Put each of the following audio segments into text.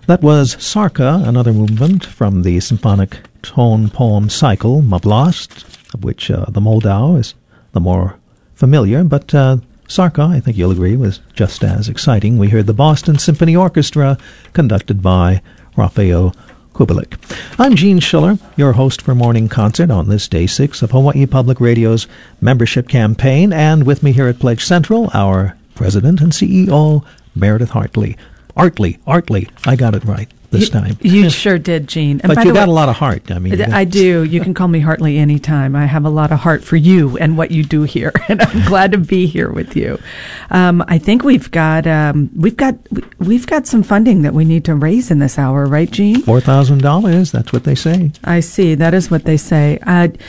That was Sarka, another movement from the symphonic tone poem cycle, Mablost, of which the Moldau is the more familiar, but Sarka, I think you'll agree, was just as exciting. We heard the Boston Symphony Orchestra, conducted by Raphael Kubelik. I'm Gene Schiller, your host for Morning Concert on this Day 6 of Hawaii Public Radio's membership campaign, and with me here at Pledge Central, our President and CEO, Meredith Hartley. Artley. I got it right this time. You sure did, Gene. And but you got a lot of heart. I mean, I do. You can call me Hartley anytime. I have a lot of heart for you and what you do here, and I'm glad to be here with you. I think we've got some funding that we need to raise in this hour, right, Gene? $4,000. That's what they say. I see. That is what they say.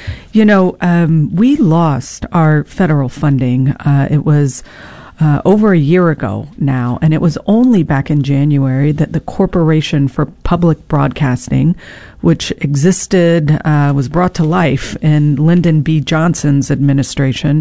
We lost our federal funding. It was over a year ago now, and it was only back in January that the Corporation for Public Broadcasting, which existed, was brought to life in Lyndon B. Johnson's administration.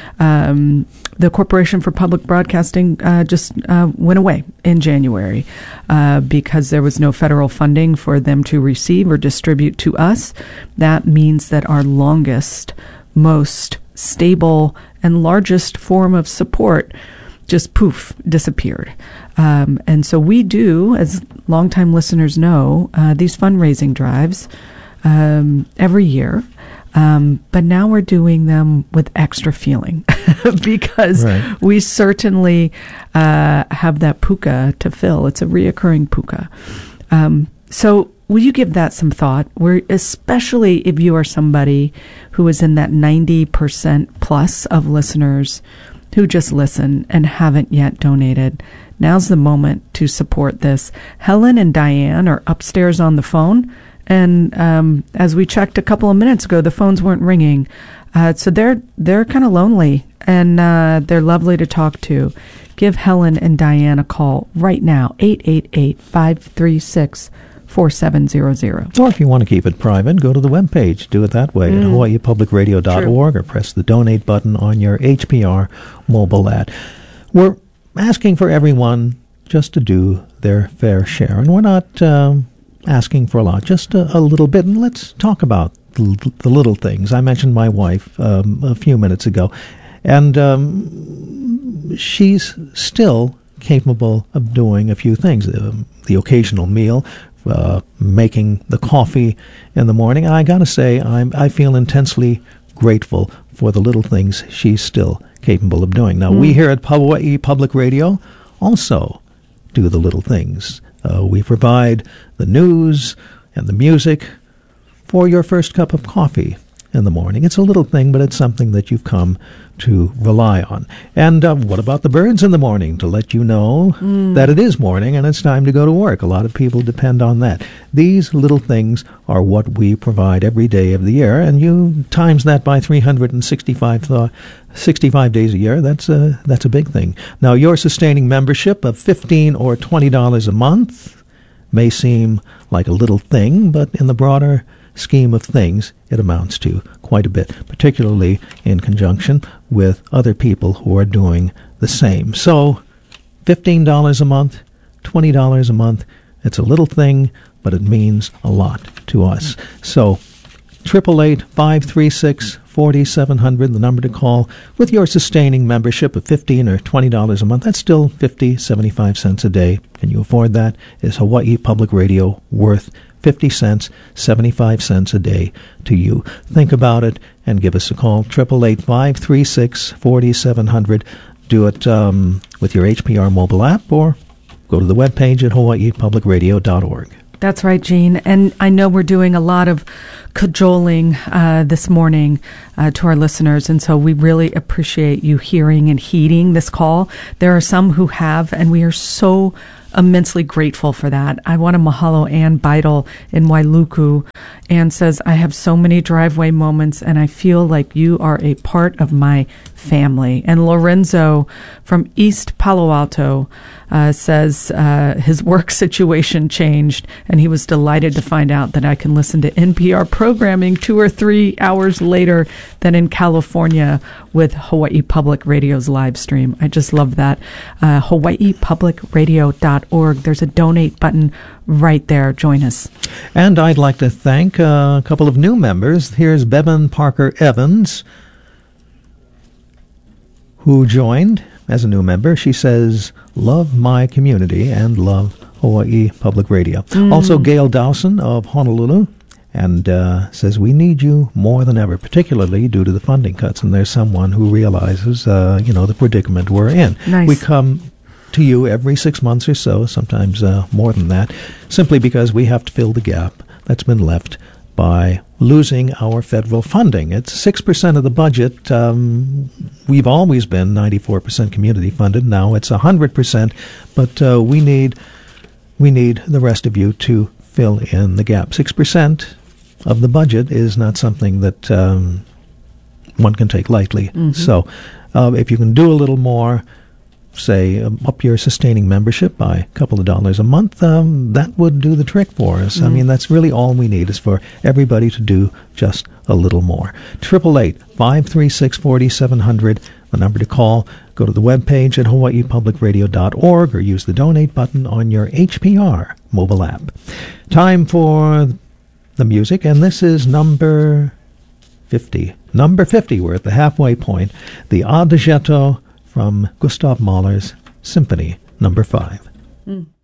The Corporation for Public Broadcasting just went away in January because there was no federal funding for them to receive or distribute to us. That means that our longest, most stable and largest form of support just disappeared. And so we do, as longtime listeners know, these fundraising drives every year. But now we're doing them with extra feeling because we certainly have that puka to fill. It's a reoccurring puka. So will you give that some thought? Especially if you are somebody who is in that 90% plus of listeners who just listen and haven't yet donated. Now's the moment to support this. Helen and Diane are upstairs on the phone, and as we checked a couple of minutes ago, the phones weren't ringing. So they're kind of lonely, and they're lovely to talk to. Give Helen and Diane a call right now, 888-536-4700. Or if you want to keep it private, go to the webpage. Do it that way at hawaiipublicradio.org or press the donate button on your HPR mobile app. We're asking for everyone just to do their fair share, and we're not asking for a lot, just a little bit. And let's talk about the little things. I mentioned my wife a few minutes ago, and she's still capable of doing a few things. The occasional meal, making the coffee in the morning. And I got to say, I feel intensely grateful for the little things she's still capable of doing. Now, we here at Hawaii Public Radio also do the little things. We provide the news and the music for your first cup of coffee in the morning. It's a little thing, but it's something that you've come to rely on. And what about the birds in the morning to let you know that it is morning and it's time to go to work? A lot of people depend on that. These little things are what we provide every day of the year, and you times that by 365 days a year, that's a big thing. Now, your sustaining membership of $15 or $20 a month may seem like a little thing, but in the broader scheme of things, it amounts to quite a bit, particularly in conjunction with other people who are doing the same. So, $15 a month, $20 a month, it's a little thing, but it means a lot to us. So, 888-536-4700, the number to call with your sustaining membership of $15 or $20 a month. That's still 75 cents a day. Can you afford that? Is Hawaii Public Radio worth 50 cents, 75 cents a day to you? Think about it and give us a call, 888-536-4700. Do it with your HPR mobile app or go to the webpage at hawaiipublicradio.org. That's right, Gene. And I know we're doing a lot of cajoling this morning to our listeners, and so we really appreciate you hearing and heeding this call. There are some who have, and we are so immensely grateful for that. I want to mahalo Ann Beidel in Wailuku. Ann says, I have so many driveway moments, and I feel like you are a part of my family. And Lorenzo from East Palo Alto says his work situation changed, and he was delighted to find out that I can listen to NPR programming 2 or 3 hours later than in California with Hawaii Public Radio's live stream. I just love that. HawaiiPublicRadio.org. There's a donate button right there. Join us. And I'd like to thank a couple of new members. Here's Bevan Parker Evans, who joined as a new member. She says, love my community and love Hawaii Public Radio. Also, Gail Dawson of Honolulu, and says, we need you more than ever, particularly due to the funding cuts. And there's someone who realizes, the predicament we're in. Nice. We come to you every 6 months or so, sometimes more than that, simply because we have to fill the gap that's been left by losing our federal funding. It's 6% of the budget. We've always been 94% community funded. Now it's 100%, but we need the rest of you to fill in the gap. 6% of the budget is not something that one can take lightly. Mm-hmm. So if you can do a little more, say, up your sustaining membership by a couple of dollars a month, that would do the trick for us. I mean, that's really all we need, is for everybody to do just a little more. 888-536-4700, the number to call. Go to the webpage at hawaiipublicradio.org or use the donate button on your HPR mobile app. Time for the music, and this is number 50. Number 50, we're at the halfway point. The Adagietto from Gustav Mahler's Symphony No. 5.